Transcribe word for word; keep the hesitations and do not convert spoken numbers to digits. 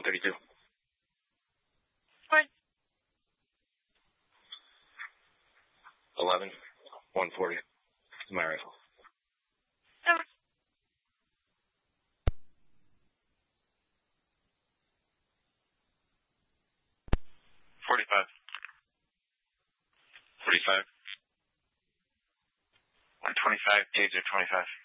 one thirty-two. What? eleven, one forty. It's my rifle. Um, forty-five. forty-five. one twenty-five, taser twenty-five.